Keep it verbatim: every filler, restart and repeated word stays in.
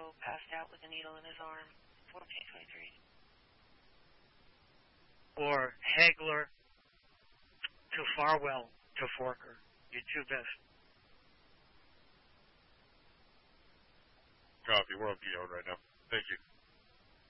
Joe passed out with a needle in his arm, fourteen twenty-three. Or Hagler to Farwell to Forker. Your two best. Copy. We're on P O right now. Thank you.